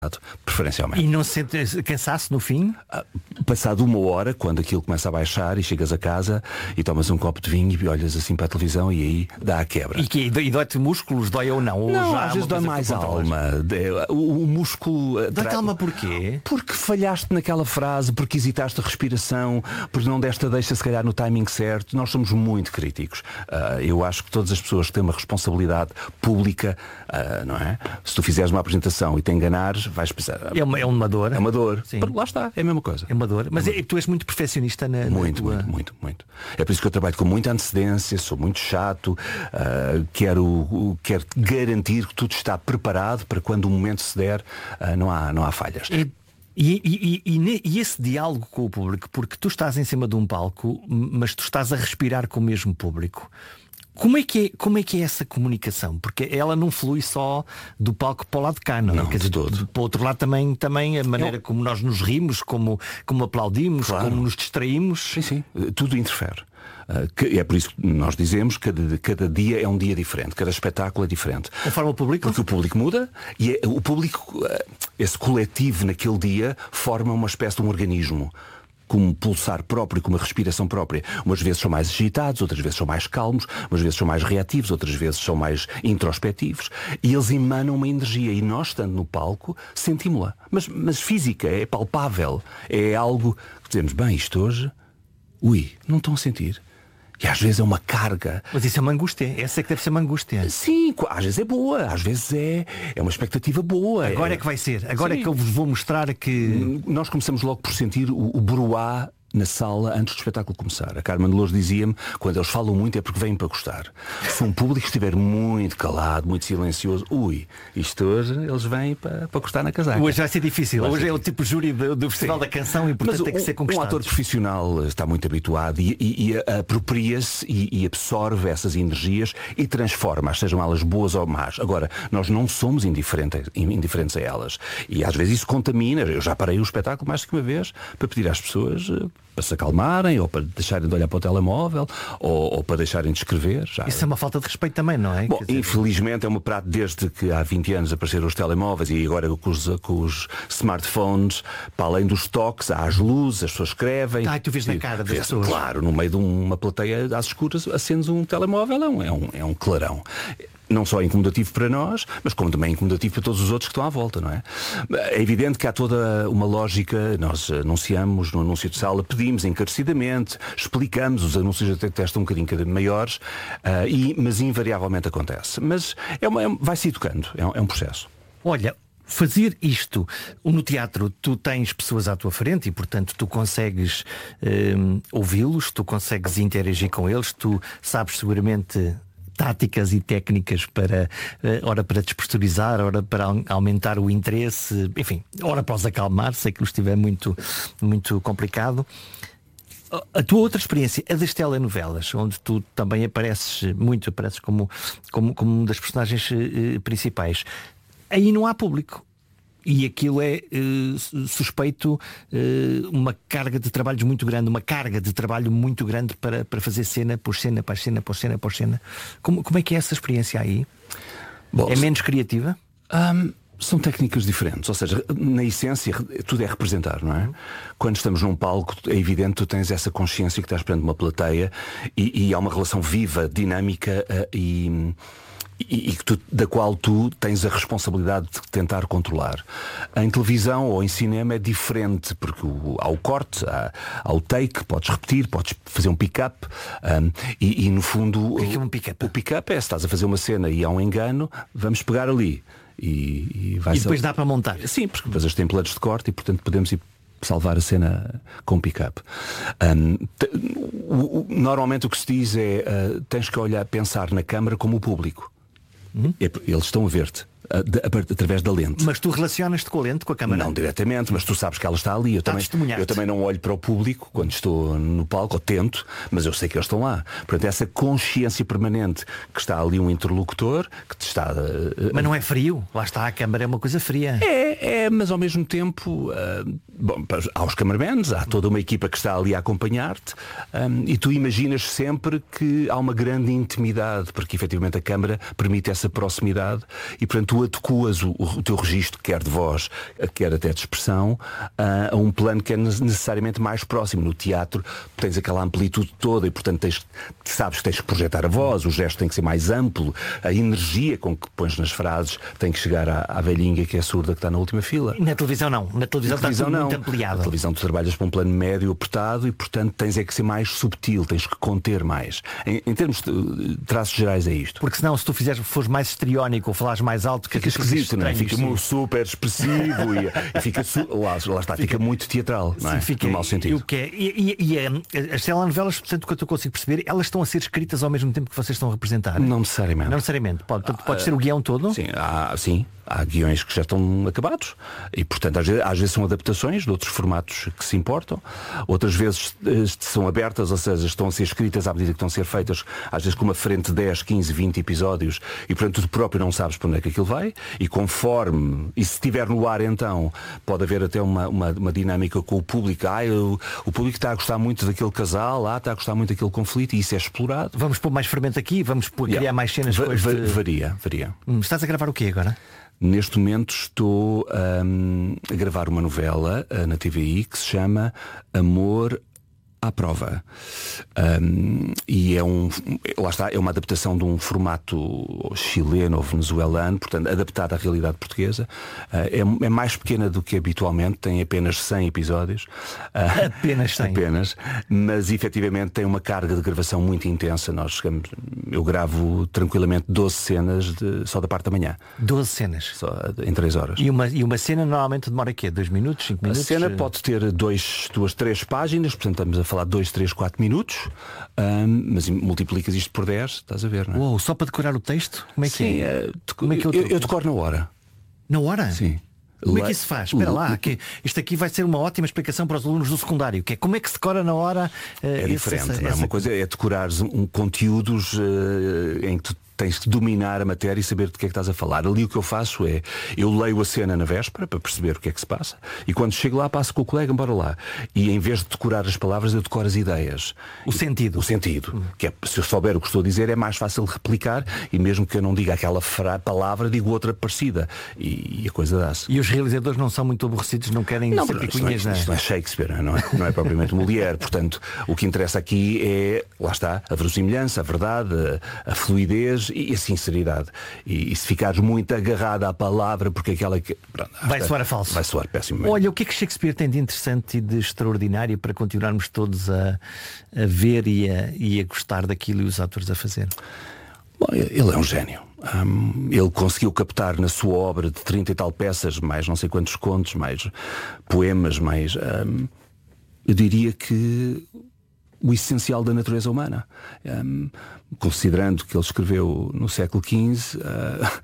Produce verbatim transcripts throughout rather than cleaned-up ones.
preferencialmente. E não sentes cansaço no fim? Passado uma hora, quando aquilo começa a baixar e chegas a casa e tomas um copo de vinho e olhas assim para a televisão e aí dá a quebra. E, que, e dói-te músculos, dói ou não? Ou não, já às vezes dói mais a alma. O, o músculo... Dói-te a alma porquê? Porque falhaste naquela frase, porque hesitaste a respiração, porque não deste a deixa se calhar no timing certo. Nós somos muito críticos. Uh, eu acho que todas as pessoas que têm uma responsabilidade pública, uh, não é? Se tu fizeres uma apresentação e te enganares, vais pensar... É uma, é uma dor. É uma dor. Lá está, é a mesma coisa. É uma dor. Mas é, tu és muito perfeccionista na, muito, na tua... muito, muito, muito. É por isso que eu trabalho com muita antecedência, sou muito chato, uh, quero, uh, quero garantir que tudo está preparado para quando o momento se der, uh, não há, não há falhas. É... E, e, e, e esse diálogo com o público, porque tu estás em cima de um palco, mas tu estás a respirar com o mesmo público. Como é que é, como é, que é essa comunicação? Porque ela não flui só do palco para o lado de cá, não é? Não, Quer dizer, de todo. para o outro lado também, também a maneira Eu... como nós nos rimos, como, como aplaudimos, claro. Como nos distraímos. Sim, sim, tudo interfere. Uh, que é por isso que nós dizemos que cada, cada dia é um dia diferente, cada espetáculo é diferente. Conforme o público? Porque o público muda e é, o público, uh, esse coletivo naquele dia forma uma espécie de um organismo, com um pulsar próprio, com uma respiração própria. Umas vezes são mais agitados, outras vezes são mais calmos, umas vezes são mais reativos, outras vezes são mais introspectivos. E eles emanam uma energia e nós, estando no palco, sentimos-la. Mas, mas física, é palpável. É algo que dizemos, bem, isto hoje, ui, não estão a sentir. E às vezes é uma carga. Mas isso é uma angústia. Essa é que deve ser uma angústia. Sim, às vezes é boa. Às vezes é, é uma expectativa boa. Agora é, é que vai ser. Agora Sim. é que eu vos vou mostrar que... Nós começamos logo por sentir o, o bruá na sala antes do espetáculo começar. A Carmen de Lourdes dizia-me, quando eles falam muito é porque vêm para gostar. Se um público estiver muito calado, muito silencioso, ui, isto hoje eles vêm para, para gostar na casaca. Hoje vai ser difícil. Vai hoje ser... é o tipo júri do, do Festival Sim. da Canção e portanto Mas tem que ser conquistado. Um ator profissional está muito habituado e, e, e apropria-se e, e absorve essas energias e transforma-as, sejam elas boas ou más. Agora, nós não somos indiferentes, indiferentes a elas. E às vezes isso contamina. Eu já parei o espetáculo mais do que uma vez para pedir às pessoas para se acalmarem, ou para deixarem de olhar para o telemóvel, ou, ou para deixarem de escrever. Já. Isso é uma falta de respeito também, não é? Bom, dizer... infelizmente é uma prática desde que há vinte anos apareceram os telemóveis e agora com os, com os smartphones, para além dos toques, há as luzes, as pessoas escrevem. Ah, e tu vês na cara das vês, pessoas. Claro, no meio de uma plateia às escuras, acendes um telemóvel, é um, é um, é um clarão. Não só incomodativo para nós, mas como também incomodativo para todos os outros que estão à volta, não é? É evidente que há toda uma lógica, nós anunciamos no anúncio de sala, pedimos encarecidamente, explicamos, os anúncios até testam um bocadinho maiores, uh, e, mas invariavelmente acontece. Mas é uma, é, vai-se educando, é um, é um processo. Olha, fazer isto, no teatro tu tens pessoas à tua frente e portanto tu consegues um, ouvi-los, tu consegues interagir com eles, tu sabes seguramente táticas e técnicas para, ora para despressurizar, ora para aumentar o interesse, enfim, ora para os acalmar, sei que estiver muito, muito complicado. A tua outra experiência, a das telenovelas, onde tu também apareces muito, apareces como, como, como uma das personagens eh, principais. Aí não há público. E aquilo é uh, suspeito uh, uma carga de trabalhos muito grande, uma carga de trabalho muito grande para, para fazer cena por cena, por cena, por cena, por cena. Como, como é que é essa experiência aí? Bom, é menos criativa? Um, são técnicas diferentes, ou seja, na essência tudo é representar, não é? Quando estamos num palco é evidente que tu tens essa consciência que estás perante uma plateia e, e há uma relação viva, dinâmica uh, e... E, e tu, da qual tu tens a responsabilidade de tentar controlar. Em televisão ou em cinema é diferente, porque o, há o corte, há, há o take, podes repetir, podes fazer um pick-up, um, e, e no fundo o que é um pick-up? O pick-up é, se estás a fazer uma cena e há um engano, vamos pegar ali e, e, vai e depois ser... dá para montar. Sim, porque depois eles têm planos de corte e portanto podemos ir salvar a cena com pick-up. Um, o, o, normalmente o que se diz é uh, tens que olhar, pensar na câmara como o público. Uhum. Eles estão a ver-te através da lente. Mas tu relacionas-te com a lente, com a câmara? Não diretamente, mas tu sabes que ela está ali. Eu, também, eu também não olho para o público quando estou no palco, ou tento, mas eu sei que eles estão lá. Portanto, essa consciência permanente que está ali um interlocutor que te está... Uh, mas não é frio? Lá está, a câmara é uma coisa fria. É, é mas ao mesmo tempo uh, bom, há os cameramans, há toda uma equipa que está ali a acompanhar-te, um, e tu imaginas sempre que há uma grande intimidade, porque efetivamente a câmara permite essa proximidade e portanto tu tu adequas o, o teu registro, quer de voz, quer até de expressão, a, a um plano que é necessariamente mais próximo. No teatro tens aquela amplitude toda e, portanto, tens, sabes que tens que projetar a voz, o gesto tem que ser mais amplo, a energia com que pões nas frases tem que chegar à, à velhinha que é surda que está na última fila. Na televisão não. Na televisão, na televisão está tudo muito ampliado. Na televisão tu trabalhas para um plano médio apertado e, portanto, tens é que ser mais subtil, tens que conter mais. Em, em termos de traços gerais é isto. Porque senão, se tu fizeres, fores mais histriónico ou falares mais alto, fica esquisito, não é? Fica sim. super expressivo e, e fica lá, lá está, fica, fica muito teatral, não é? Sim, fica, no mau sentido. E, o que é, e, e, e as telenovelas, portanto, quanto eu consigo perceber, elas estão a ser escritas ao mesmo tempo que vocês estão a representar? Não necessariamente. Não necessariamente. Pode, pode, pode ser o guião todo? Sim, há, sim. Há guiões que já estão acabados e, portanto, às vezes, às vezes são adaptações de outros formatos que se importam, outras vezes são abertas, ou seja, estão a ser escritas à medida que estão a ser feitas, às vezes com uma frente de dez, quinze, vinte episódios e, portanto, tu próprio não sabes para onde é que aquilo vai e conforme, e se estiver no ar então, pode haver até uma, uma, uma dinâmica com o público. Ah, eu, o público está a gostar muito daquele casal, ah, está a gostar muito daquele conflito e isso é explorado. Vamos pôr mais fermento aqui, vamos pôr, yeah. criar mais cenas. Va depois va de... Varia, varia. Hum, estás a gravar o quê agora? Neste momento estou um, a gravar uma novela uh, na T V I que se chama Amor à Prova. Um, e é um, lá está, é uma adaptação de um formato chileno ou venezuelano, portanto, adaptado à realidade portuguesa. Uh, é, é mais pequena do que habitualmente, tem apenas cem episódios. Uh, apenas cem? Apenas. Mas, efetivamente, tem uma carga de gravação muito intensa. Nós chegamos, eu gravo tranquilamente doze cenas de, só da parte da manhã. doze cenas? Só em três horas. E uma, e uma cena normalmente demora quê? dois minutos, cinco minutos? A cena pode ter dois, duas, três páginas, portanto estamos a falar de dois, três, quatro minutos, um, mas multiplicas isto por dez, estás a ver, não é? Uou, só para decorar o texto? Como é que Sim, é? é Como é que eu, eu, eu decoro na hora. Na hora? Sim. Como é que isso se faz? Espera lá, que isto aqui vai ser uma ótima explicação para os alunos do secundário, que é como é que se decora na hora. Uh, é diferente, essa, não é? essa... Uma coisa é decorares um, conteúdos uh, em que tu tens que dominar a matéria e saber de que é que estás a falar. Ali o que eu faço é, eu leio a cena na véspera para perceber o que é que se passa e quando chego lá passo com o colega, bora lá. E em vez de decorar as palavras, eu decoro as ideias. O e, sentido. O sentido. Hum. Que é, se eu souber o que estou a dizer, é mais fácil de replicar e mesmo que eu não diga aquela palavra, digo outra parecida. E, e a coisa dá-se. E os realizadores não são muito aborrecidos, não querem não, ser picuinhas, não é? Isto não é Shakespeare, não é, não é propriamente Molière. Portanto, o que interessa aqui é, lá está, a verosimilhança, a verdade, a, a fluidez e a sinceridade. E, e se ficares muito agarrado à palavra, porque aquela que pronto, vai soar a falso. Vai soar péssimo. Olha, o que é que Shakespeare tem de interessante e de extraordinário para continuarmos todos a, a ver e a, e a gostar daquilo e os atores a fazer? Bom, ele é um gênio. Um, ele conseguiu captar na sua obra de trinta e tal peças, mais não sei quantos contos, mais poemas, mais um, eu diria que o essencial da natureza humana. Um, considerando que ele escreveu no século quinze, uh,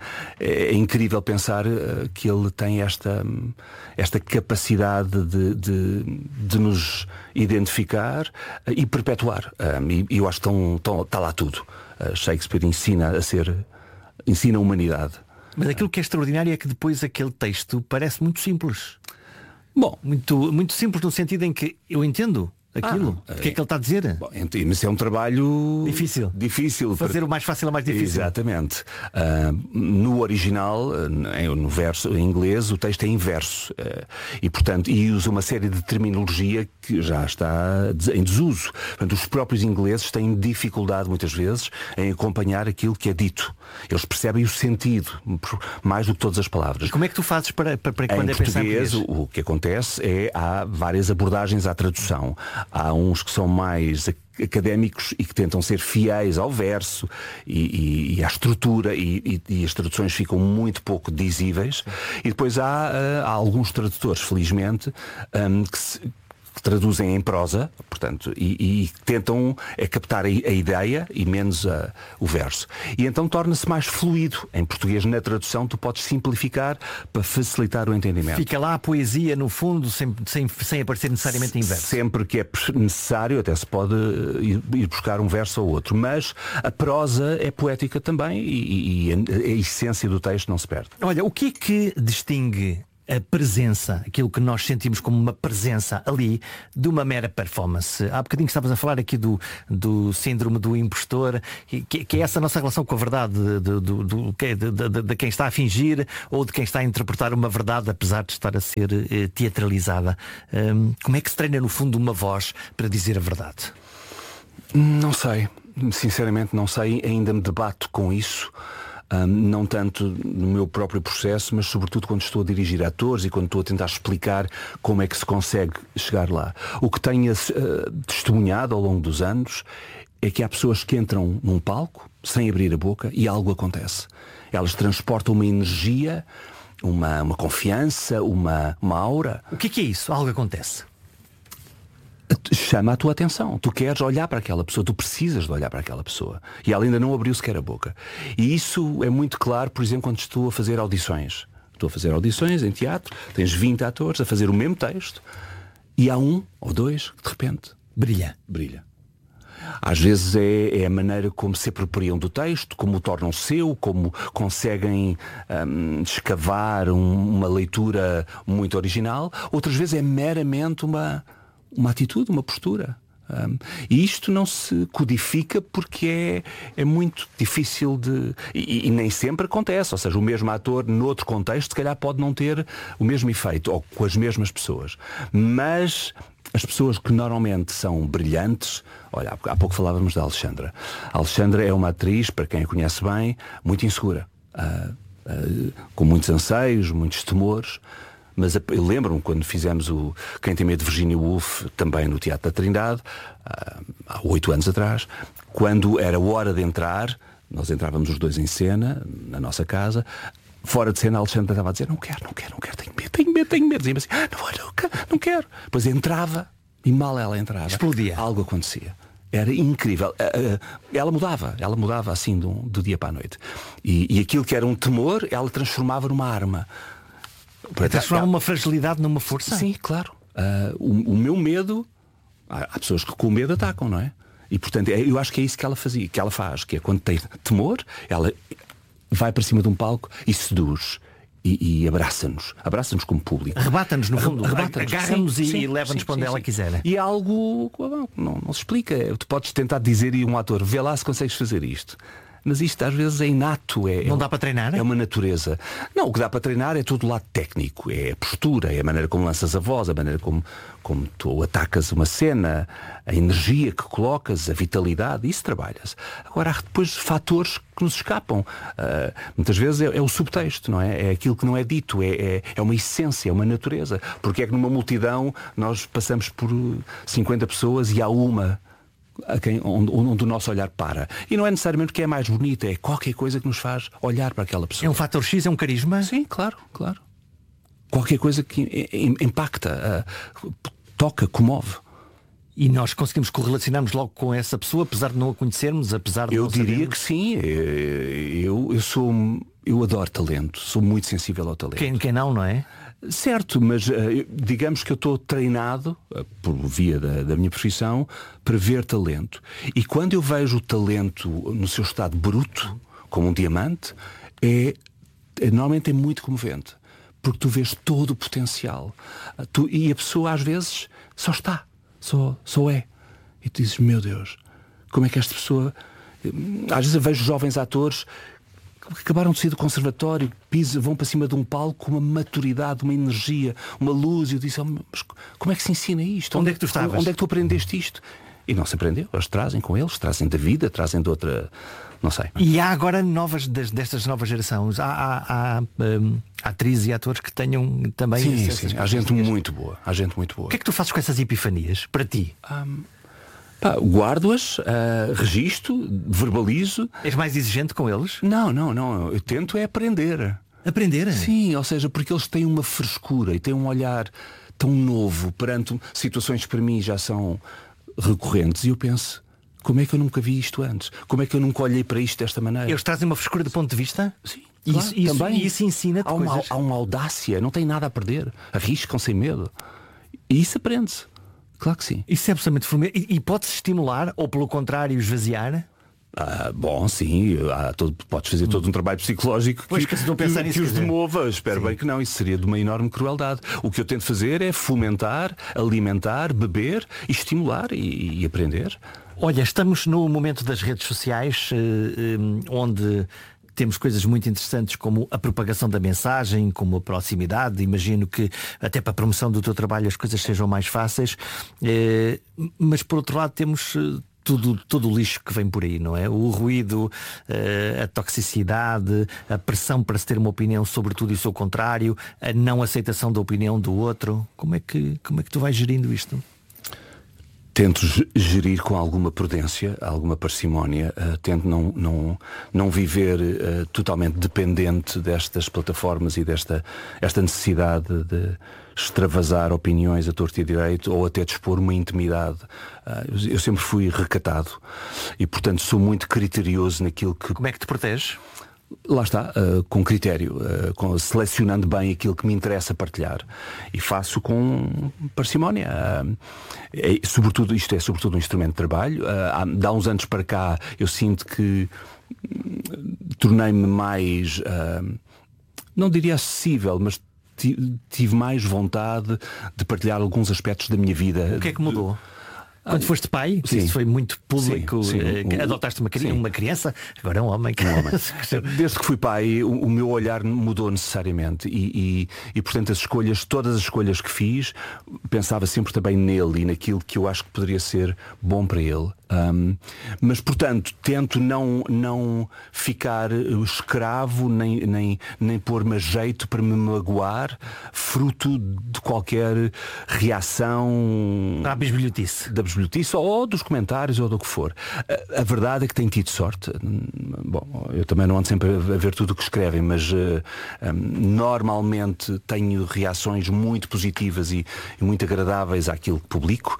é, é incrível pensar uh, que ele tem esta, um, esta capacidade de, de, de nos identificar uh, e perpetuar. Um, e, e eu acho que está lá tudo. Uh, Shakespeare ensina a ser, ensina a humanidade. Mas aquilo que é extraordinário é que depois aquele texto parece muito simples. Bom, muito, muito simples no sentido em que eu entendo aquilo. Ah, o que é que ele está a dizer? Bom, mas é um trabalho difícil. difícil fazer para... o mais fácil ao mais difícil. Exatamente. Uh, no original, uh, no verso em inglês, o texto é inverso uh, e portanto e usa uma série de terminologia que já está em desuso. Portanto, os próprios ingleses têm dificuldade muitas vezes em acompanhar aquilo que é dito. Eles percebem o sentido mais do que todas as palavras. E como é que tu fazes para, para, para quando em é pensar em português? O que acontece é há várias abordagens à tradução. Há uns que são mais académicos e que tentam ser fiéis ao verso e, e, e à estrutura e, e, e as traduções ficam muito pouco dizíveis. E depois há, há alguns tradutores, felizmente, um, que se que traduzem em prosa, portanto, e, e tentam é, captar a, a ideia e menos a, o verso. E então torna-se mais fluido. Em português, na tradução, tu podes simplificar para facilitar o entendimento. Fica lá a poesia, no fundo, sem, sem, sem aparecer necessariamente em verso. Sempre que é necessário, até se pode ir, ir buscar um verso ou outro. Mas a prosa é poética também e, e a, a essência do texto não se perde. Olha, o que é que distingue a presença, aquilo que nós sentimos como uma presença ali de uma mera performance. Há bocadinho estavas a falar aqui do, do síndrome do impostor, que, que é essa nossa relação com a verdade de, de, de, de, de, de, de quem está a fingir ou de quem está a interpretar uma verdade apesar de estar a ser eh, teatralizada. Um, como é que se treina no fundo uma voz para dizer a verdade? Não sei, sinceramente não sei, ainda me debato com isso. Um, não tanto no meu próprio processo, mas sobretudo quando estou a dirigir atores e quando estou a tentar explicar como é que se consegue chegar lá. O que tenho uh, testemunhado ao longo dos anos é que há pessoas que entram num palco sem abrir a boca e algo acontece. Elas transportam uma energia, uma, uma confiança, uma, uma aura. O que é que é isso? Algo acontece? Chama a tua atenção. Tu queres olhar para aquela pessoa, tu precisas de olhar para aquela pessoa. E ela ainda não abriu sequer a boca. E isso é muito claro, por exemplo, quando estou a fazer audições. Estou a fazer audições em teatro, tens vinte atores a fazer o mesmo texto e há um ou dois que de repente brilha. Brilha. Às vezes é, é a maneira como se apropriam do texto, como o tornam seu, como conseguem hum, escavar um, uma leitura muito original. Outras vezes é meramente uma... uma atitude, uma postura. Um, e isto não se codifica porque é, é muito difícil de... E, e nem sempre acontece. Ou seja, o mesmo ator, noutro contexto, se calhar pode não ter o mesmo efeito, ou com as mesmas pessoas. Mas as pessoas que normalmente são brilhantes... Olha, há pouco falávamos da Alexandra. A Alexandra é uma atriz, para quem a conhece bem, muito insegura. Uh, uh, com muitos anseios, muitos temores... Mas eu lembro-me quando fizemos o Quem Tem Medo de Virginia Woolf, também no Teatro da Trindade, há oito anos atrás, quando era hora de entrar, nós entrávamos os dois em cena, na nossa casa, fora de cena a Alexandra estava a dizer, não quero, não quero, não quero, tenho medo, tenho medo, tenho medo. Dizia-me assim, ah, não, não, quero, não quero. Depois entrava e mal ela entrava, explodia. Algo acontecia. Era incrível. Ela mudava, ela mudava assim do, do dia para a noite. E, e aquilo que era um temor, ela transformava numa arma. Para transformar uma fragilidade numa força? Sim, claro. Uh, o, o meu medo, há, há pessoas que com medo atacam, não é? E portanto eu acho que é isso que ela fazia, que ela faz, que é quando tem temor, ela vai para cima de um palco e seduz e, e abraça-nos, abraça-nos como público. Arrebata-nos no fundo, arrebata-nos, agarra-nos e, e leva-nos para onde sim, ela sim. quiser. E é algo, não, não se explica. Tu podes tentar dizer e um ator, vê lá se consegues fazer isto. Mas isto às vezes é inato. É, não dá para treinar? É uma natureza. Não, o que dá para treinar é todo o lado técnico. É a postura, é a maneira como lanças a voz, a maneira como, como tu atacas uma cena, a energia que colocas, a vitalidade. Isso trabalha-se. Agora há depois fatores que nos escapam. Uh, muitas vezes é, é o subtexto, não é? É aquilo que não é dito. É, é, é uma essência, é uma natureza. Porque é que numa multidão nós passamos por cinquenta pessoas e há uma... A quem, onde, onde o nosso olhar para. E não é necessariamente que é mais bonita, é qualquer coisa que nos faz olhar para aquela pessoa. É um fator X, é um carisma? Sim, claro, claro. Qualquer coisa que impacta, uh, toca, comove. E nós conseguimos correlacionarmos logo com essa pessoa, apesar de não a conhecermos, apesar de Eu não diria sabermos. que sim. Eu, eu sou eu adoro talento, sou muito sensível ao talento. Quem, quem não, não é? Certo, mas uh, digamos que eu estou treinado, uh, por via da, da minha profissão, para ver talento. E quando eu vejo o talento no seu estado bruto, como um diamante, é, é normalmente é muito comovente. Porque tu vês todo o potencial. Uh, tu, e a pessoa às vezes só está, só, só é. E tu dizes, meu Deus, como é que esta pessoa... Às vezes eu vejo jovens atores que acabaram de sair do conservatório, pisam, vão para cima de um palco com uma maturidade, uma energia, uma luz, e eu disse, oh, mas como é que se ensina isto? Onde é que tu estavas? Onde é que tu aprendeste isto? E não se aprendeu, eles trazem com eles, trazem da vida, trazem de outra, não sei. E há agora novas, destas novas gerações, há, há, há um, atrizes e atores que tenham também... Sim, essas, sim, há gente muito boa, há gente muito boa. O que é que tu fazes com essas epifanias, para ti? Um... Pá, guardo-as, uh, registro, verbalizo. És mais exigente com eles? Não, não, não. Eu tento é aprender. Aprender? Sim, ou seja, porque eles têm uma frescura e têm um olhar tão novo perante situações que para mim já são recorrentes. E eu penso, como é que eu nunca vi isto antes? Como é que eu nunca olhei para isto desta maneira? Eles trazem uma frescura do ponto de vista? Sim. Isso, Claro, isso, também. isso ensina-te há uma, coisas. há uma audácia, não tem nada a perder. Arriscam sem medo. E isso aprende-se. Claro que sim. Isso é absolutamente formidável. E, e pode-se estimular ou, pelo contrário, esvaziar? Ah, bom, sim, há todo, podes fazer todo um trabalho psicológico pois que, que, se não pensar que, nisso, que os demova. Espero sim. bem que não, isso seria de uma enorme crueldade. O que eu tento fazer é fomentar, alimentar, beber, estimular e, e aprender. Olha, estamos no momento das redes sociais, onde temos coisas muito interessantes como a propagação da mensagem, como a proximidade. Imagino que até para a promoção do teu trabalho as coisas sejam mais fáceis, mas por outro lado temos Tudo, todo o lixo que vem por aí, não é? O ruído, a toxicidade, a pressão para se ter uma opinião sobre tudo e o seu contrário, a não aceitação da opinião do outro. Como é que, como é que tu vais gerindo isto? Tento gerir com alguma prudência, alguma parcimónia. Uh, tento não, não, não viver uh, totalmente dependente destas plataformas e desta esta necessidade de extravasar opiniões a torto e a direito ou até dispor uma intimidade. Uh, eu sempre fui recatado e, portanto, sou muito criterioso naquilo que... Como é que te proteges? Lá está, uh, com critério, uh, com, selecionando bem aquilo que me interessa partilhar. E faço com parcimónia. Uh, é, sobretudo, isto é sobretudo um instrumento de trabalho. Uh, há, há uns anos para cá eu sinto que hum, tornei-me mais, uh, não diria acessível, mas tive mais vontade de partilhar alguns aspectos da minha vida. O que é que mudou? Quando foste pai, isso foi muito público, sim, sim. Adotaste uma, uma criança, agora é um homem. Um homem. Desde que fui pai, o, o meu olhar mudou necessariamente e, e, e, portanto, as escolhas, todas as escolhas que fiz, pensava sempre também nele e naquilo que eu acho que poderia ser bom para ele. Um, mas, portanto, tento não, não ficar escravo, nem, nem, nem pôr-me a jeito para me magoar, fruto de qualquer reação da bisbilhotice. Da bisbilhotice ou dos comentários ou do que for. A, a verdade é que tenho tido sorte. Bom, eu também não ando sempre a ver tudo o que escrevem, mas uh, um, normalmente tenho reações muito positivas e, e muito agradáveis àquilo que publico,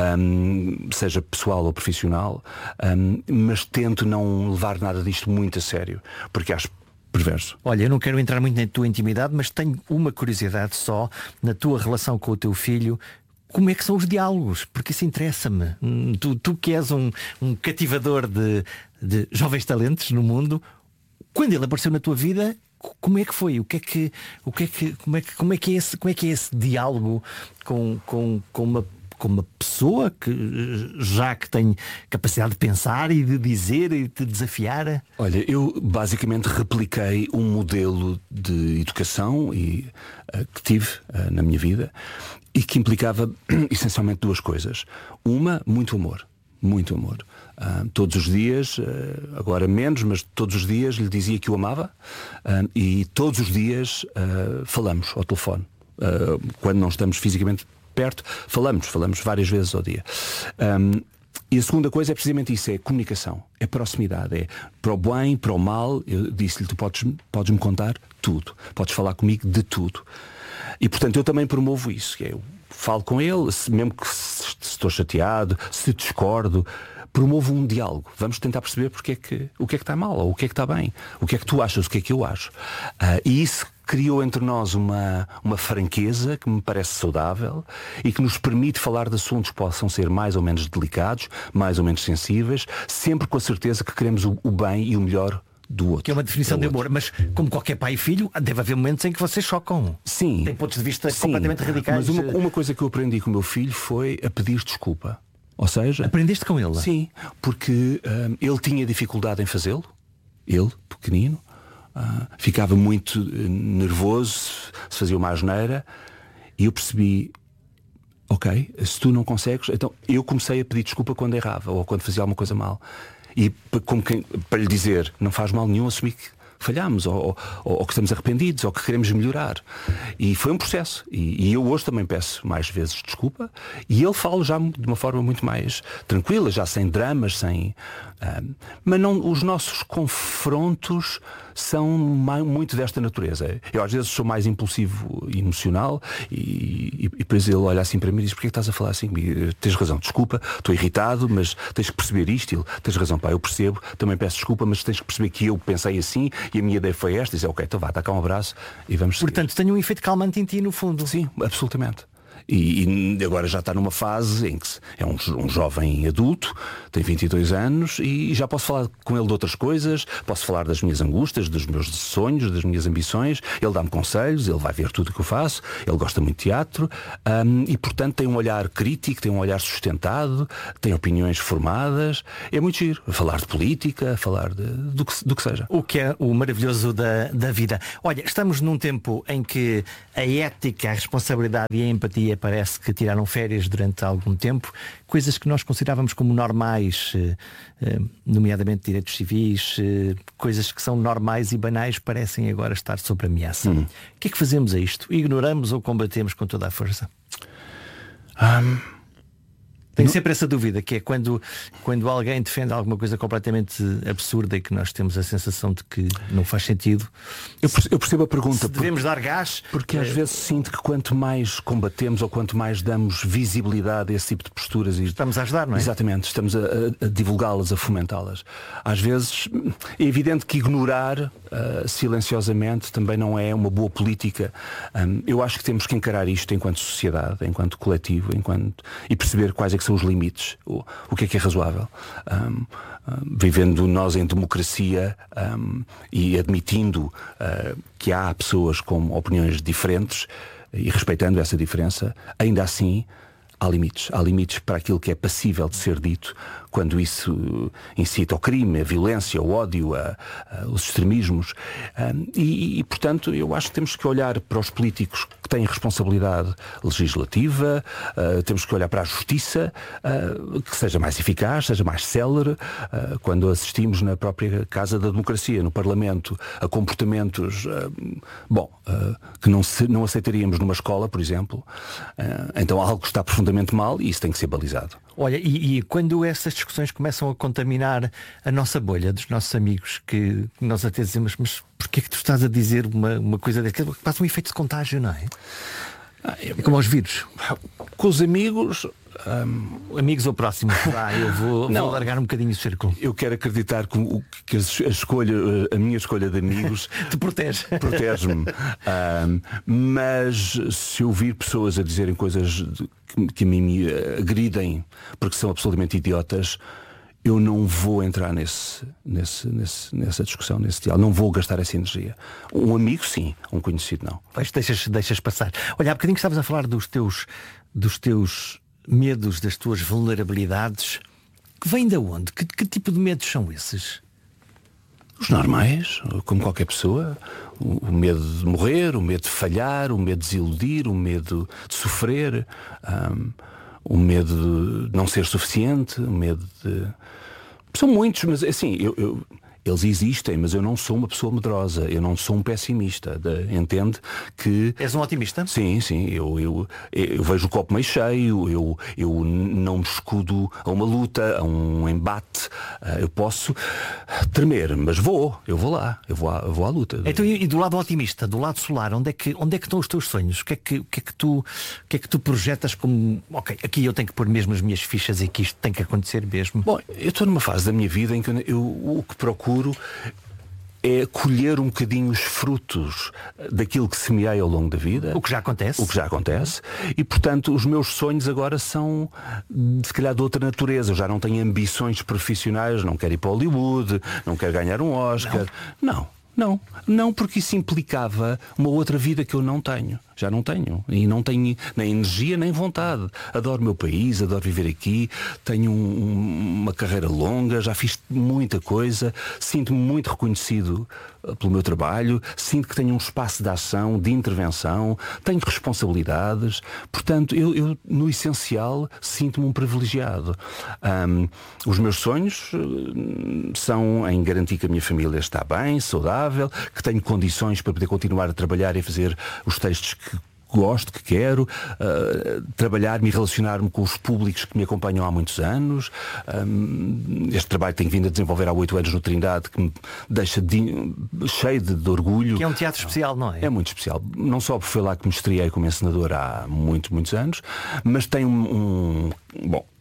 um, seja pessoal ou profissional. Um, mas tento não levar nada disto muito a sério, porque acho perverso. Olha, eu não quero entrar muito na tua intimidade, mas tenho uma curiosidade só na tua relação com o teu filho. Como é que são os diálogos? Porque isso interessa-me. Tu, tu que és um, um cativador de, de jovens talentos no mundo, quando ele apareceu na tua vida, como é que foi? O que é que, o que é que, como é que, como é que é esse, como é que é esse diálogo com, com, com uma com uma pessoa que já que tem capacidade de pensar e de dizer e de desafiar? Olha, eu basicamente repliquei um modelo de educação e, uh, que tive uh, na minha vida e que implicava essencialmente duas coisas. Uma, muito amor. Muito amor. Uh, todos os dias, uh, agora menos, mas todos os dias lhe dizia que o amava uh, e todos os dias uh, falamos ao telefone. Uh, quando não estamos fisicamente perto, falamos, falamos várias vezes ao dia. Um, e a segunda coisa é precisamente isso, é comunicação, é proximidade, é para o bem, para o mal. Eu disse-lhe, tu podes, podes me contar tudo, podes falar comigo de tudo. E portanto eu também promovo isso, que é, eu falo com ele, se, mesmo que se, se estou chateado, se discordo, promovo um diálogo. Vamos tentar perceber porque é que, o que é que está mal, ou o que é que está bem, o que é que tu achas, o que é que eu acho. Uh, e isso criou entre nós uma, uma franqueza que me parece saudável e que nos permite falar de assuntos que possam ser mais ou menos delicados, mais ou menos sensíveis, sempre com a certeza que queremos o, o bem e o melhor do outro. Que é uma definição de amor, mas como qualquer pai e filho, deve haver momentos em que vocês chocam. Sim. Tem pontos de vista sim, completamente radicais. Mas uma, uma coisa que eu aprendi com o meu filho foi a pedir desculpa. Ou seja... Aprendeste com ele? Sim, porque um, ele tinha dificuldade em fazê-lo. Ele, pequenino. Uh, ficava muito uh, nervoso, se fazia uma asneira. E eu percebi, ok, se tu não consegues, então eu comecei a pedir desculpa quando errava ou quando fazia alguma coisa mal. E como quem, para lhe dizer, não faz mal nenhum assumir que falhamos, ou, ou, ou que estamos arrependidos, ou que queremos melhorar. E foi um processo. E, e eu hoje também peço mais vezes desculpa. E ele fala já de uma forma muito mais tranquila, já sem dramas, sem... Uh, mas não, os nossos confrontos são mais, muito desta natureza. Eu às vezes sou mais impulsivo e emocional e, e, e depois ele olha assim para mim e diz: porquê é que estás a falar assim? Tens razão, desculpa, estou irritado, mas tens que perceber isto. Ele, tens razão, pá, eu percebo, também peço desculpa, mas tens que perceber que eu pensei assim e a minha ideia foi esta. E diz: ok, então vá, dá cá um abraço e vamos seguir. Portanto, tem um efeito calmante em ti no fundo. Sim, absolutamente. E, e agora já está numa fase em que é um, um jovem adulto, tem vinte e dois anos e já posso falar com ele de outras coisas, posso falar das minhas angústias, dos meus sonhos, das minhas ambições. Ele dá-me conselhos, ele vai ver tudo o que eu faço, ele gosta muito de teatro, um, e portanto tem um olhar crítico, tem um olhar sustentado, tem opiniões formadas. É muito giro falar de política, falar de, do, que, do que seja. O que é o maravilhoso da, da vida. Olha, estamos num tempo em que a ética, a responsabilidade e a empatia parece que tiraram férias durante algum tempo, coisas que nós considerávamos como normais, nomeadamente direitos civis, coisas que são normais e banais, parecem agora estar sob ameaça. Hum. O que é que fazemos a isto? Ignoramos ou combatemos com toda a força? Um... Tenho sempre essa dúvida, que é quando, quando alguém defende alguma coisa completamente absurda e que nós temos a sensação de que não faz sentido. Eu percebo, eu percebo a pergunta. Devemos porque, dar gás. Porque às é... vezes sinto que quanto mais combatemos ou quanto mais damos visibilidade a esse tipo de posturas... E... Estamos a ajudar, não é? Exatamente, estamos a, a, a divulgá-las, a fomentá-las. Às vezes é evidente que ignorar uh, silenciosamente também não é uma boa política. Um, eu acho que temos que encarar isto enquanto sociedade, enquanto coletivo, enquanto... e perceber quais é que são os limites, o, o que é que é razoável. Um, um, vivendo nós em democracia um, e admitindo uh, que há pessoas com opiniões diferentes e respeitando essa diferença, ainda assim há limites. Há limites para aquilo que é passível de ser dito quando isso incita ao crime, a violência, o ódio, a, a, os extremismos. Um, e, e, portanto, eu acho que temos que olhar para os políticos que têm responsabilidade legislativa, uh, temos que olhar para a justiça, uh, que seja mais eficaz, seja mais célere. Uh, quando assistimos na própria Casa da Democracia, no Parlamento, a comportamentos uh, bom, uh, que não, se, não aceitaríamos numa escola, por exemplo, uh, então algo está profundamente mal e isso tem que ser balizado. Olha, e, e quando essas discussões começam a contaminar a nossa bolha dos nossos amigos, que nós até dizemos, mas porquê é que tu estás a dizer uma, uma coisa daquela? Passa um efeito de contágio, não é? Ah, é como aos vírus. Com os amigos... Um... Amigos ou próximos, ah, eu vou, vou largar um bocadinho o círculo. Eu quero acreditar que, que a, escolha, a minha escolha de amigos te protege. Protege-me. Um, mas se eu ouvir pessoas a dizerem coisas de, que, que a mim me agridem porque são absolutamente idiotas, eu não vou entrar nesse, nesse, nesse, nessa discussão, nesse diálogo. Não vou gastar essa energia. Um amigo, sim. Um conhecido, não. Pois deixas, deixas passar. Olha, há bocadinho que estavas a falar dos teus, dos teus medos, das tuas vulnerabilidades. Que vêm de onde? Que, que tipo de medos são esses? Os normais, como qualquer pessoa. O, o medo de morrer, o medo de falhar, o medo de desiludir, o medo de sofrer, um, o medo de não ser suficiente, o medo de... São muitos, mas assim, eu, eu, eles existem, mas eu não sou uma pessoa medrosa, eu não sou um pessimista. De, entende que... És um otimista? Sim, sim, eu, eu, eu vejo o copo meio cheio, eu, eu não me escudo a uma luta, a um embate. Eu posso tremer, mas vou, eu vou lá, eu vou à, eu vou à luta. Então, e do lado otimista, do lado solar, onde é que, onde é que estão os teus sonhos? O que é que, o que é que tu, o que é que tu projetas como, ok, aqui eu tenho que pôr mesmo as minhas fichas e que isto tem que acontecer mesmo? Bom, eu estou numa fase da minha vida em que eu, o que procuro é colher um bocadinho os frutos daquilo que semeei ao longo da vida. O que já acontece. O que já acontece. E, portanto, os meus sonhos agora são, se calhar, de outra natureza. Eu já não tenho ambições profissionais, não quero ir para Hollywood, não quero ganhar um Oscar. Não, não, não, não porque isso implicava uma outra vida que eu não tenho. Já não tenho. E não tenho nem energia nem vontade. Adoro o meu país, adoro viver aqui. Tenho um, uma carreira longa, já fiz muita coisa. Sinto-me muito reconhecido pelo meu trabalho. Sinto que tenho um espaço de ação, de intervenção. Tenho responsabilidades. Portanto, eu, eu no essencial, sinto-me um privilegiado. Um, os meus sonhos são em garantir que a minha família está bem, saudável, que tenho condições para poder continuar a trabalhar e fazer os textos que gosto, que quero, uh, trabalhar, me relacionar-me com os públicos que me acompanham há muitos anos. Um, este trabalho tenho vindo a desenvolver há oito anos no Trindade, que me deixa de, cheio de, de orgulho. Que é um teatro especial, não é? É muito especial. Não só porque foi lá que me estreiei como encenador há muitos, muitos anos, mas tem um... um bom,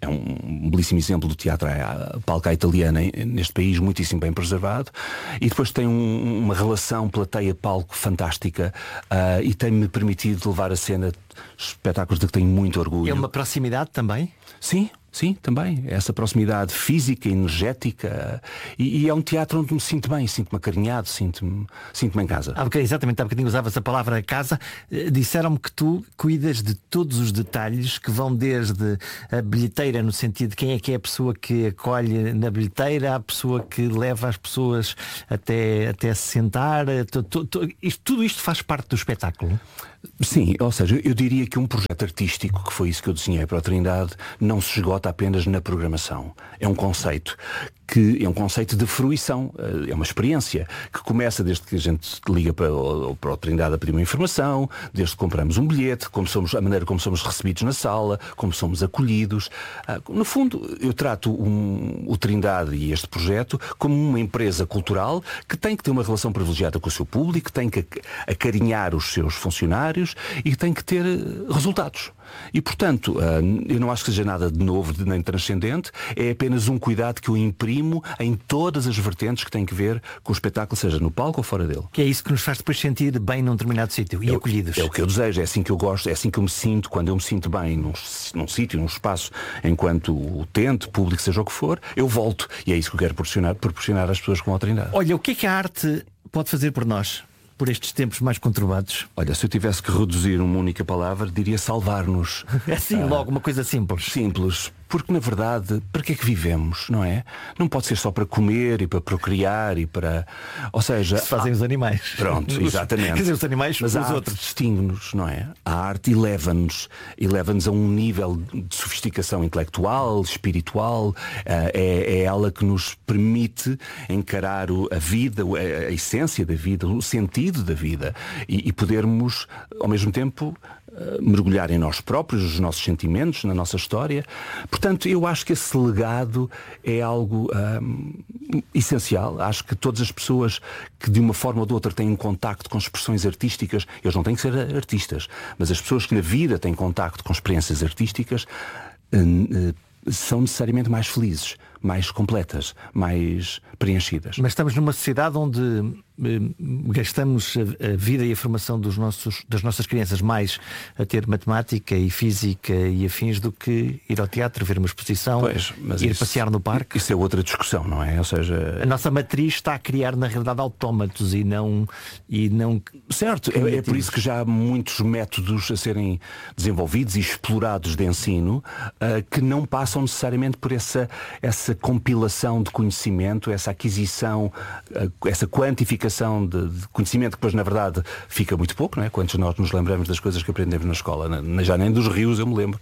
é um belíssimo exemplo do teatro à palco à italiana neste país, muitíssimo bem preservado, e depois tem um, uma relação plateia-palco fantástica, uh, e tem-me permitido levar a cena espetáculos de que tenho muito orgulho. É uma proximidade também? Sim, sim, também. Essa proximidade física, energética, e, e é um teatro onde me sinto bem, sinto-me acarinhado, sinto-me sinto em casa. Há bocadinho, exatamente, há bocadinho usavas a palavra casa. Disseram-me que tu cuidas de todos os detalhes, que vão desde a bilheteira, no sentido de quem é que é a pessoa que acolhe na bilheteira, a pessoa que leva as pessoas até, até se sentar. Tu, tu, tu, isto, tudo isto faz parte do espetáculo? Sim, ou seja, eu diria que um projeto artístico, que foi isso que eu desenhei para a Trindade, não se esgota apenas na programação. É um conceito que é um conceito de fruição, é uma experiência que começa desde que a gente liga para o, para a Trindade a pedir uma informação, desde que compramos um bilhete, como somos, a maneira como somos recebidos na sala, como somos acolhidos. No fundo, eu trato um, o Trindade e este projeto como uma empresa cultural que tem que ter uma relação privilegiada com o seu público, que tem que acarinhar os seus funcionários e que tem que ter resultados. E, portanto, eu não acho que seja nada de novo nem transcendente, é apenas um cuidado que eu imprimo em todas as vertentes que têm que ver com o espetáculo, seja no palco ou fora dele. Que é isso que nos faz depois sentir bem num determinado sítio e é acolhidos. É o que eu desejo, é assim que eu gosto, é assim que eu me sinto, quando eu me sinto bem num, num sítio, num espaço, enquanto utente, público, seja o que for, eu volto. E é isso que eu quero proporcionar, proporcionar às pessoas com a Trindade. Olha, o que é que a arte pode fazer por nós? Por estes tempos mais conturbados? Olha, se eu tivesse que reduzir uma única palavra, diria salvar-nos. É assim, ah, logo, uma coisa simples. Simples. Porque, na verdade, para que é que vivemos, não é? Não pode ser só para comer e para procriar e para... Ou seja... Se fazem há... os animais. Pronto, exatamente. Quer dizer, os animais, mas os a outros. Arte distingue-nos, não é? A arte eleva-nos. Eleva-nos a um nível de sofisticação intelectual, espiritual. É, é ela que nos permite encarar a vida, a essência da vida, o sentido da vida. E, e podermos, ao mesmo tempo... mergulhar em nós próprios, nos nossos sentimentos, na nossa história. Portanto, eu acho que esse legado é algo hum, essencial. Acho que todas as pessoas que de uma forma ou de outra têm contacto com expressões artísticas, eles não têm que ser artistas, mas as pessoas que na vida têm contacto com experiências artísticas hum, hum, são necessariamente mais felizes, mais completas, mais preenchidas. Mas estamos numa sociedade onde eh, gastamos a, a vida e a formação dos nossos, das nossas crianças mais a ter matemática e física e afins do que ir ao teatro, ver uma exposição, pois, mas ir isso, passear no parque. Isso é outra discussão, não é? Ou seja, a nossa matriz está a criar na realidade autómatos e não, e não... Certo, é, é por isso que já há muitos métodos a serem desenvolvidos e explorados de ensino uh, que não passam necessariamente por essa, essa compilação de conhecimento, essa aquisição, uh, essa quantificação de, de conhecimento que depois na verdade fica muito pouco, não é? Quantos nós nos lembramos das coisas que aprendemos na escola? Na, já nem dos rios eu me lembro,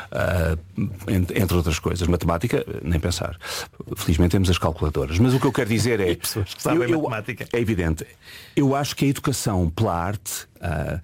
uh, entre, entre outras coisas. Matemática, nem pensar. Felizmente temos as calculadoras. Mas o que eu quero dizer é... pessoas que sabem eu, matemática. É evidente. Eu acho que a educação pela arte uh,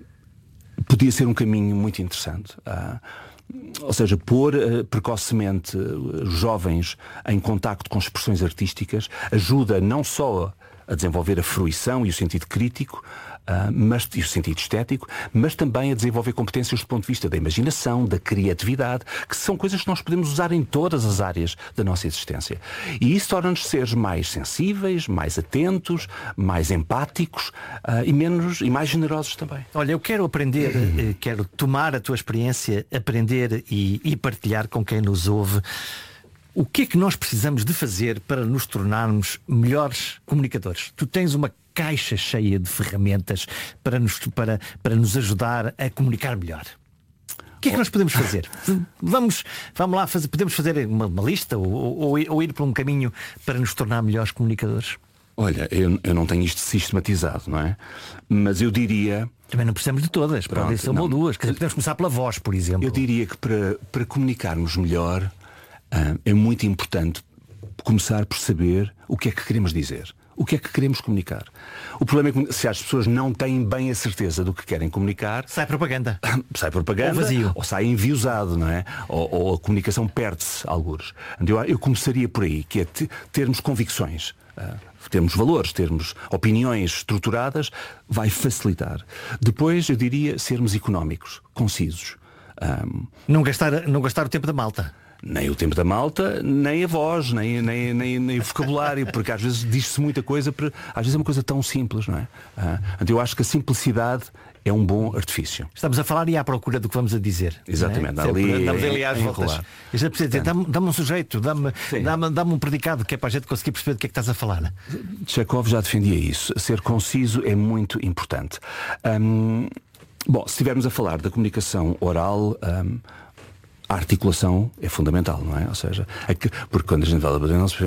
podia ser um caminho muito interessante. Uh, ou seja, pôr uh, precocemente uh, jovens em contacto com expressões artísticas ajuda não só a desenvolver a fruição e o sentido crítico, uh, mas, e o sentido estético, mas também a desenvolver competências do ponto de vista da imaginação, da criatividade, que são coisas que nós podemos usar em todas as áreas da nossa existência. E isso torna-nos seres mais sensíveis, mais atentos, mais empáticos uh, e menos e mais generosos também. Olha, eu quero aprender, eh, quero tomar a tua experiência, aprender e, e partilhar com quem nos ouve. O que é que nós precisamos de fazer para nos tornarmos melhores comunicadores? Tu tens uma caixa cheia de ferramentas para nos, para, para nos ajudar a comunicar melhor. O que é que nós podemos fazer? Vamos, vamos lá, fazer, podemos fazer uma, uma lista ou, ou, ou ir por um caminho para nos tornar melhores comunicadores? Olha, eu, eu não tenho isto sistematizado, não é? Mas eu diria... Também não precisamos de todas, podem ser uma ou duas. Quer dizer, podemos começar pela voz, por exemplo. Eu diria que para, para comunicarmos melhor... Uh, é muito importante começar por saber o que é que queremos dizer, o que é que queremos comunicar. O problema é que se as pessoas não têm bem a certeza do que querem comunicar, sai propaganda, sai propaganda, ou vazio, ou sai enviosado, não é? Ou, ou a comunicação perde-se algures. Eu, eu começaria por aí, que é termos convicções, uh, termos valores, termos opiniões estruturadas, vai facilitar. Depois, eu diria, sermos económicos, concisos. Um, não gastar, não gastar o tempo da malta. Nem o tempo da malta, nem a voz, nem, nem, nem, nem o vocabulário, porque às vezes diz-se muita coisa, para, às vezes é uma coisa tão simples, não é? Ah, então eu acho que a simplicidade é um bom artifício. Estamos a falar e à procura do que vamos a dizer. Exatamente, não é? ali, Estamos ali às voltas. Eu já preciso dizer, dá-me, dá-me um sujeito, dá-me, dá-me, dá-me um predicado, que é para a gente conseguir perceber do que é que estás a falar. Chekhov já defendia isso. Ser conciso é muito importante. Hum, bom, se estivermos a falar da comunicação oral, hum, a articulação é fundamental, não é? Ou seja, é que, porque quando a gente fala não se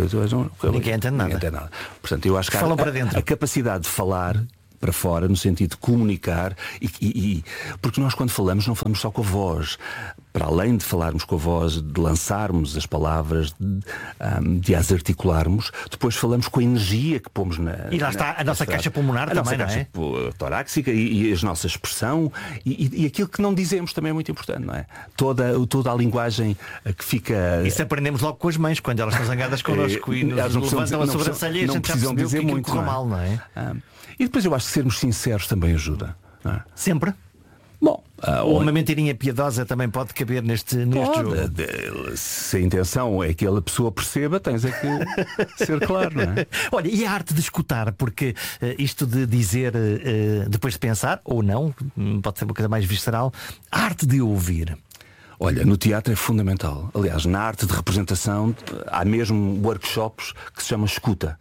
ninguém entende nada. entende nada. Portanto, eu acho que Falam a, para dentro. a capacidade de falar para fora, no sentido de comunicar e, e, e porque nós quando falamos não falamos só com a voz, para além de falarmos com a voz, de lançarmos as palavras, de, um, de as articularmos, depois falamos com a energia que pomos na... E lá está a nossa caixa pulmonar a também, nossa não é? caixa torácica e, e a nossa expressão e, e, e aquilo que não dizemos também é muito importante, não é? Toda, toda a linguagem que fica... Isso aprendemos logo com as mães, quando elas estão zangadas connosco e nos levantam a sobrancelha e a gente já percebeu dizer que muito correu mal, não é? Ah, e depois eu acho que sermos sinceros também ajuda, não é? Sempre? Bom, uh, ou uma mentirinha piedosa também pode caber neste, neste pode, jogo. De, se a intenção é que a pessoa perceba, tens é que ser claro, não é? Olha, e a arte de escutar, porque uh, isto de dizer uh, depois de pensar, ou não, pode ser uma coisa mais visceral, a arte de ouvir. Olha, no teatro é fundamental. Aliás, na arte de representação há mesmo workshops que se chamam escuta.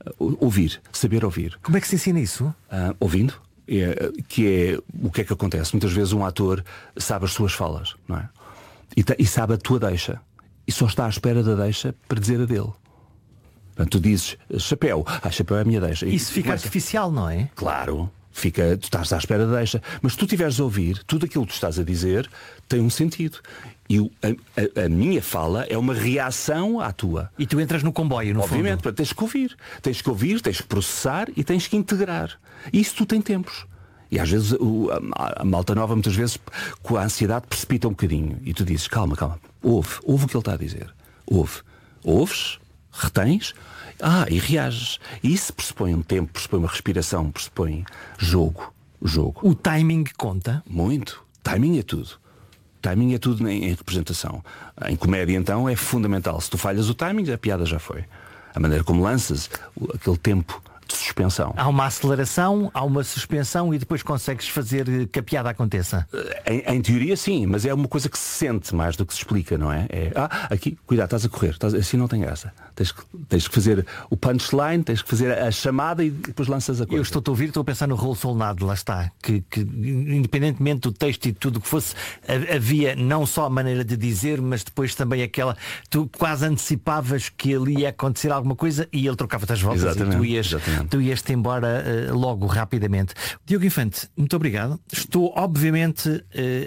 Ouvir, saber ouvir. Como é que se ensina isso? Uh, ouvindo. É, que é o que é que acontece. Muitas vezes um ator sabe as suas falas, não é? E, te, e sabe a tua deixa. E só está à espera da deixa para dizer a dele. Portanto, tu dizes chapéu. Ah, chapéu é a minha deixa. E isso fica começa... artificial, não é? Claro. Fica, tu estás à espera da deixa. Mas se tu tiveres a ouvir, tudo aquilo que tu estás a dizer tem um sentido. E o, a, a, a minha fala é uma reação à tua. E tu entras no comboio, no Obviamente, fundo. tens que ouvir. Tens que ouvir, tens que processar e tens que integrar. Isso tu tem tempos. E às vezes o, a, a malta nova, muitas vezes, com a ansiedade, precipita um bocadinho. E tu dizes, calma, calma. Ouve, ouve o que ele está a dizer. Ouve. Ouves, retens, ah, e reages. E isso pressupõe um tempo, pressupõe uma respiração, pressupõe jogo. Jogo. O timing conta? Muito. Timing é tudo. Timing é tudo em, em representação. Em comédia, então, é fundamental. Se tu falhas o timing, a piada já foi. A maneira como lanças, o, aquele tempo de suspensão. Há uma aceleração, há uma suspensão e depois consegues fazer que a piada aconteça. Em, em teoria, sim, mas é uma coisa que se sente mais do que se explica, não é? É ah, aqui, cuidado, estás a correr, estás, assim não tem graça. Tens que, tens que fazer o punchline, tens que fazer a chamada e depois lanças a coisa. Eu estou a ouvir, estou a pensar no rolo solnado, lá está. Que, que independentemente do texto e tudo o que fosse, havia não só a maneira de dizer, mas depois também aquela. Tu quase antecipavas que ali ia acontecer alguma coisa e ele trocava-te as voltas. Exatamente, e tu ias, exatamente. tu ias-te embora uh, logo, rapidamente. Diogo Infante, muito obrigado. Estou, obviamente, uh,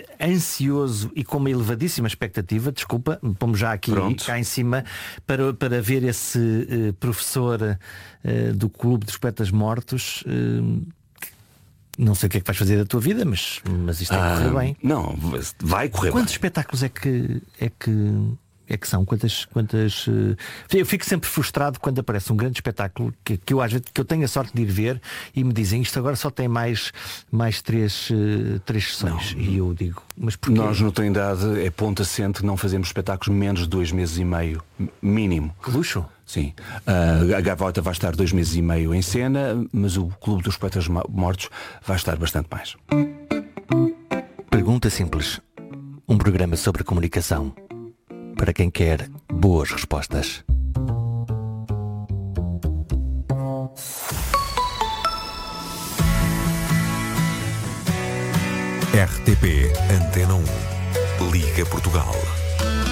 ansioso e com uma elevadíssima expectativa. Desculpa, pomos já aqui Pronto. cá em cima para, para ver esse uh, professor uh, do Clube dos Poetas Mortos. Uh, não sei o que é que vais fazer da tua vida, mas, mas isto vai ah, correr bem. Não, vai correr Quantos bem. espetáculos é que é que é que são? Quantas, quantas uh... Eu fico sempre frustrado quando aparece um grande espetáculo que, que eu às vezes que eu tenho a sorte de ir ver e me dizem isto agora só tem mais, mais três, uh, três sessões. Não. E eu digo, mas porquê? Nós no Trindade é ponto assente que não fazemos espetáculos menos de dois meses e meio, mínimo. Que luxo! Sim. Uh, a Gaivota vai estar dois meses e meio em cena, mas o Clube dos Poetas Mortos vai estar bastante mais. Pergunta simples. Um programa sobre comunicação para quem quer boas respostas. R T P Antena um. Liga Portugal.